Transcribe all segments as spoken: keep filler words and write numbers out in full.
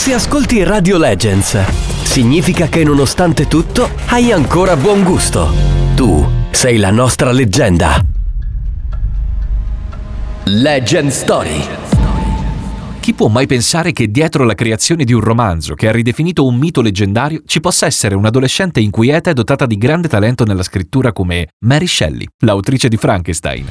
Se ascolti Radio Legends, significa che nonostante tutto hai ancora buon gusto. Tu sei la nostra leggenda. Legend Story. Chi può mai pensare che dietro la creazione di un romanzo che ha ridefinito un mito leggendario ci possa essere un'adolescente inquieta e dotata di grande talento nella scrittura come Mary Shelley, l'autrice di Frankenstein?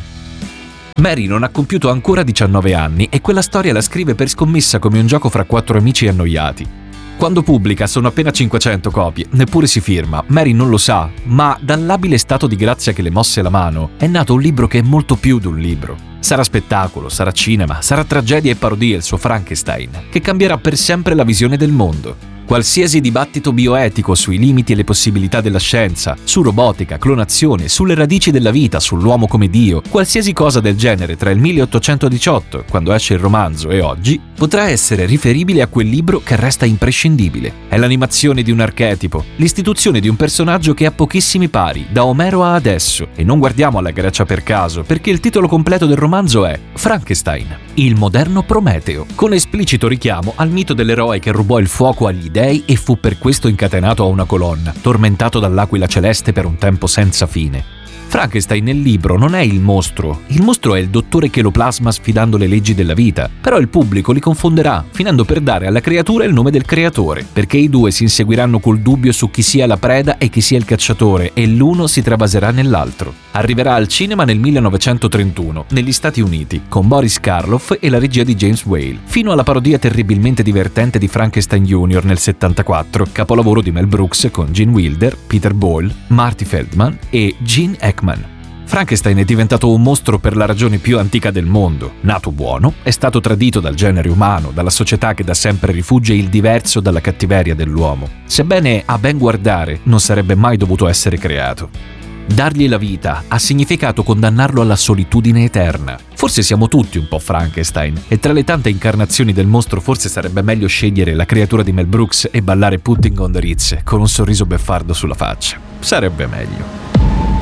Mary non ha compiuto ancora diciannove anni e quella storia la scrive per scommessa come un gioco fra quattro amici annoiati. Quando pubblica sono appena cinquecento copie, neppure si firma, Mary non lo sa, ma dall'abile stato di grazia che le mosse la mano è nato un libro che è molto più di un libro. Sarà spettacolo, sarà cinema, sarà tragedia e parodia il suo Frankenstein, che cambierà per sempre la visione del mondo. Qualsiasi dibattito bioetico sui limiti e le possibilità della scienza, su robotica, clonazione, sulle radici della vita, sull'uomo come Dio, qualsiasi cosa del genere tra il milleottocentodiciotto, quando esce il romanzo, e oggi, potrà essere riferibile a quel libro che resta imprescindibile. È l'animazione di un archetipo, l'istituzione di un personaggio che ha pochissimi pari, da Omero a adesso, e non guardiamo alla Grecia per caso, perché il titolo completo del romanzo è Frankenstein, il moderno Prometeo, con esplicito richiamo al mito dell'eroe che rubò il fuoco agli dei e fu per questo incatenato a una colonna, tormentato dall'aquila celeste per un tempo senza fine. Frankenstein nel libro non è il mostro, il mostro è il dottore che lo plasma sfidando le leggi della vita, però il pubblico li confonderà, finendo per dare alla creatura il nome del creatore, perché i due si inseguiranno col dubbio su chi sia la preda e chi sia il cacciatore, e l'uno si travaserà nell'altro. Arriverà al cinema nel millenovecentotrentuno, negli Stati Uniti, con Boris Karloff e la regia di James Whale, fino alla parodia terribilmente divertente di Frankenstein Junior nel settantaquattro, capolavoro di Mel Brooks con Gene Wilder, Peter Boyle, Marty Feldman e Gene Hackman. Frankenstein è diventato un mostro per la ragione più antica del mondo. Nato buono, è stato tradito dal genere umano, dalla società che da sempre rifugge il diverso dalla cattiveria dell'uomo. Sebbene, a ben guardare, non sarebbe mai dovuto essere creato. Dargli la vita ha significato condannarlo alla solitudine eterna. Forse siamo tutti un po' Frankenstein, e tra le tante incarnazioni del mostro forse sarebbe meglio scegliere la creatura di Mel Brooks e ballare Putting on the Ritz con un sorriso beffardo sulla faccia. Sarebbe meglio.